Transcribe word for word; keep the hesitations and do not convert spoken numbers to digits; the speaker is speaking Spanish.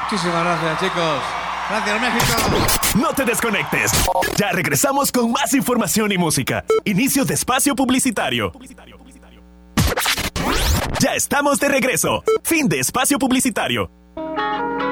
Muchísimas gracias, chicos. Gracias, México. No te desconectes. Ya regresamos con más información y música. Inicio de espacio publicitario. Ya estamos de regreso. Fin de espacio publicitario.